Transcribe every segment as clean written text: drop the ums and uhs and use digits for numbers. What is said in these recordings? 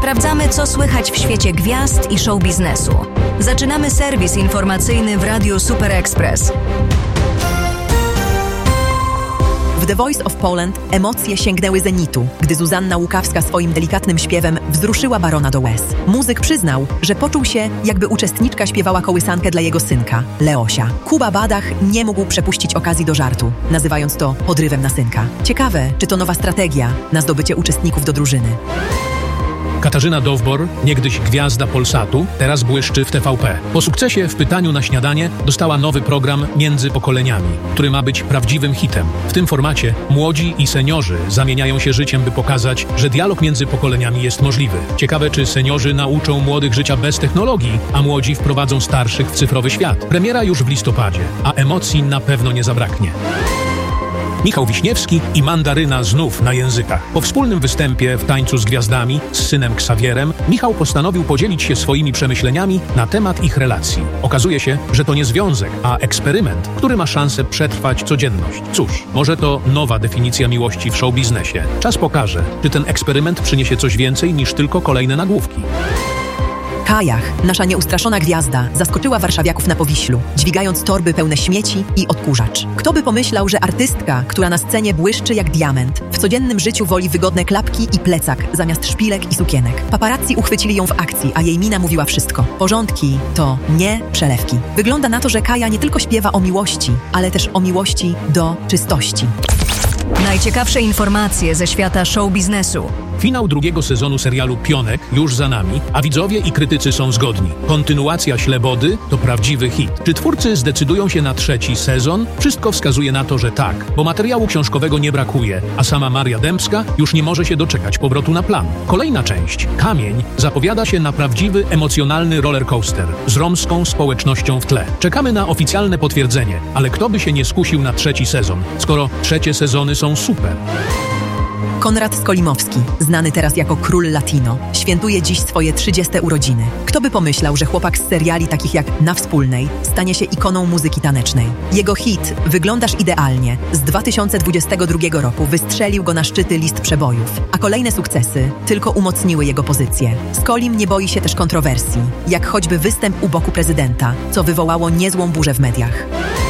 Sprawdzamy, co słychać w świecie gwiazd i show biznesu. Zaczynamy serwis informacyjny w Radiu Super Express. W The Voice of Poland emocje sięgnęły zenitu, gdy Zuzanna Łukawska swoim delikatnym śpiewem wzruszyła Barona do łez. Muzyk przyznał, że poczuł się, jakby uczestniczka śpiewała kołysankę dla jego synka, Leosia. Kuba Badach nie mógł przepuścić okazji do żartu, nazywając to podrywem na synka. Ciekawe, czy to nowa strategia na zdobycie uczestników do drużyny. Katarzyna Dowbor, niegdyś gwiazda Polsatu, teraz błyszczy w TVP. Po sukcesie w Pytaniu na śniadanie dostała nowy program Między pokoleniami, który ma być prawdziwym hitem. W tym formacie młodzi i seniorzy zamieniają się życiem, by pokazać, że dialog między pokoleniami jest możliwy. Ciekawe, czy seniorzy nauczą młodych życia bez technologii, a młodzi wprowadzą starszych w cyfrowy świat. Premiera już w listopadzie, a emocji na pewno nie zabraknie. Michał Wiśniewski i Mandaryna znów na językach. Po wspólnym występie w Tańcu z Gwiazdami z synem Ksawierem, Michał postanowił podzielić się swoimi przemyśleniami na temat ich relacji. Okazuje się, że to nie związek, a eksperyment, który ma szansę przetrwać codzienność. Cóż, może to nowa definicja miłości w showbiznesie. Czas pokaże, czy ten eksperyment przyniesie coś więcej niż tylko kolejne nagłówki. Kajach, nasza nieustraszona gwiazda, zaskoczyła warszawiaków na Powiślu, dźwigając torby pełne śmieci i odkurzacz. Kto by pomyślał, że artystka, która na scenie błyszczy jak diament, w codziennym życiu woli wygodne klapki i plecak zamiast szpilek i sukienek. Paparazzi uchwycili ją w akcji, a jej mina mówiła wszystko. Porządki to nie przelewki. Wygląda na to, że Kaja nie tylko śpiewa o miłości, ale też o miłości do czystości. Najciekawsze informacje ze świata show biznesu. Finał drugiego sezonu serialu Pionek już za nami, a widzowie i krytycy są zgodni. Kontynuacja Ślebody to prawdziwy hit. Czy twórcy zdecydują się na trzeci sezon? Wszystko wskazuje na to, że tak, bo materiału książkowego nie brakuje, a sama Maria Dębska już nie może się doczekać powrotu na plan. Kolejna część, Kamień, zapowiada się na prawdziwy, emocjonalny rollercoaster z romską społecznością w tle. Czekamy na oficjalne potwierdzenie, ale kto by się nie skusił na trzeci sezon, skoro trzecie sezony są super. Konrad Skolimowski, znany teraz jako Król Latino, świętuje dziś swoje 30. urodziny. Kto by pomyślał, że chłopak z seriali takich jak Na Wspólnej stanie się ikoną muzyki tanecznej. Jego hit Wyglądasz idealnie z 2022 roku wystrzelił go na szczyty list przebojów, a kolejne sukcesy tylko umocniły jego pozycję. Skolim nie boi się też kontrowersji, jak choćby występ u boku prezydenta, co wywołało niezłą burzę w mediach.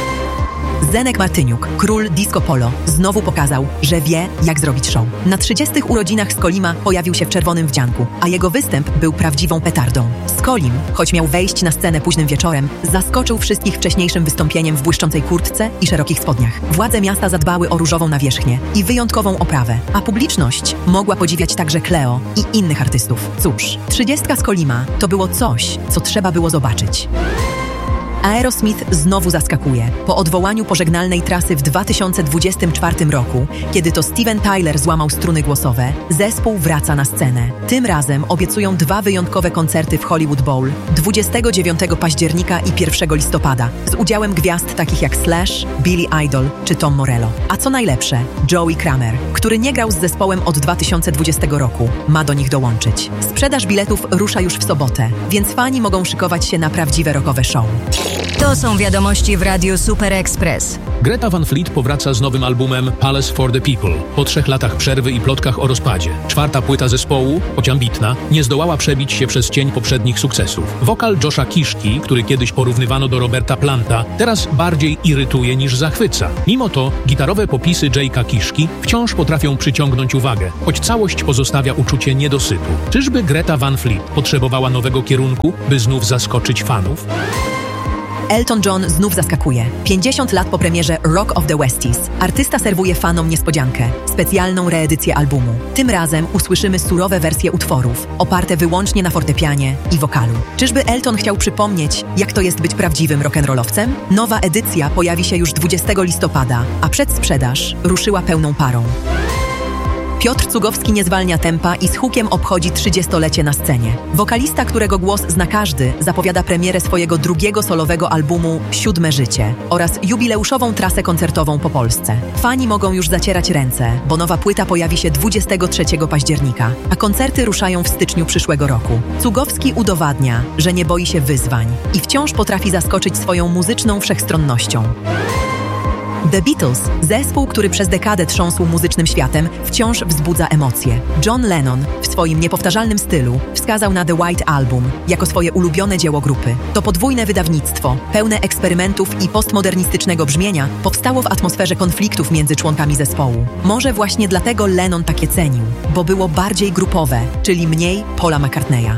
Zenek Martyniuk, król disco polo, znowu pokazał, że wie, jak zrobić show. Na 30. urodzinach Skolima pojawił się w czerwonym wdzianku, a jego występ był prawdziwą petardą. Skolim, choć miał wejść na scenę późnym wieczorem, zaskoczył wszystkich wcześniejszym wystąpieniem w błyszczącej kurtce i szerokich spodniach. Władze miasta zadbały o różową nawierzchnię i wyjątkową oprawę, a publiczność mogła podziwiać także Cleo i innych artystów. Cóż, 30. Skolima to było coś, co trzeba było zobaczyć. Aerosmith znowu zaskakuje. Po odwołaniu pożegnalnej trasy w 2024 roku, kiedy to Steven Tyler złamał struny głosowe, zespół wraca na scenę. Tym razem obiecują 2 wyjątkowe koncerty w Hollywood Bowl 29 października i 1 listopada z udziałem gwiazd takich jak Slash, Billy Idol czy Tom Morello. A co najlepsze, Joey Kramer, który nie grał z zespołem od 2020 roku, ma do nich dołączyć. Sprzedaż biletów rusza już w sobotę, więc fani mogą szykować się na prawdziwe rockowe show. To są wiadomości w Radiu Super Express. Greta Van Fleet powraca z nowym albumem Palace for the People. Po 3 latach przerwy i plotkach o rozpadzie. 4. płyta zespołu, choć ambitna, nie zdołała przebić się przez cień poprzednich sukcesów. Wokal Josha Kiszki, który kiedyś porównywano do Roberta Planta, teraz bardziej irytuje niż zachwyca. Mimo to gitarowe popisy Jake'a Kiszki wciąż potrafią przyciągnąć uwagę, choć całość pozostawia uczucie niedosytu. Czyżby Greta Van Fleet potrzebowała nowego kierunku, by znów zaskoczyć fanów? Elton John znów zaskakuje. 50 lat po premierze Rock of the Westies artysta serwuje fanom niespodziankę, specjalną reedycję albumu. Tym razem usłyszymy surowe wersje utworów, oparte wyłącznie na fortepianie i wokalu. Czyżby Elton chciał przypomnieć, jak to jest być prawdziwym rock'n'rollowcem? Nowa edycja pojawi się już 20 listopada, a przedsprzedaż ruszyła pełną parą. Piotr Cugowski nie zwalnia tempa i z hukiem obchodzi 30-lecie na scenie. Wokalista, którego głos zna każdy, zapowiada premierę swojego drugiego solowego albumu 7 życie oraz jubileuszową trasę koncertową po Polsce. Fani mogą już zacierać ręce, bo nowa płyta pojawi się 23 października, a koncerty ruszają w styczniu przyszłego roku. Cugowski udowadnia, że nie boi się wyzwań i wciąż potrafi zaskoczyć swoją muzyczną wszechstronnością. The Beatles, zespół, który przez dekadę trząsł muzycznym światem, wciąż wzbudza emocje. John Lennon w swoim niepowtarzalnym stylu wskazał na The White Album jako swoje ulubione dzieło grupy. To podwójne wydawnictwo, pełne eksperymentów i postmodernistycznego brzmienia, powstało w atmosferze konfliktów między członkami zespołu. Może właśnie dlatego Lennon takie cenił, bo było bardziej grupowe, czyli mniej Paula McCartneya.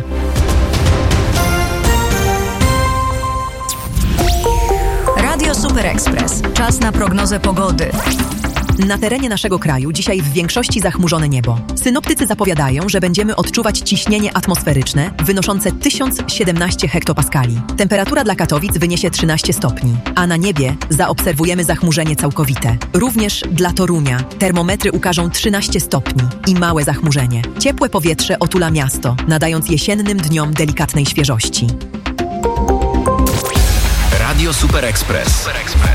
Radio Super Express. Czas na prognozę pogody. Na terenie naszego kraju dzisiaj w większości zachmurzone niebo. Synoptycy zapowiadają, że będziemy odczuwać ciśnienie atmosferyczne wynoszące 1017 hektopaskali. Temperatura dla Katowic wyniesie 13 stopni, a na niebie zaobserwujemy zachmurzenie całkowite. Również dla Torunia termometry ukażą 13 stopni i małe zachmurzenie. Ciepłe powietrze otula miasto, nadając jesiennym dniom delikatnej świeżości. Radio Super Express.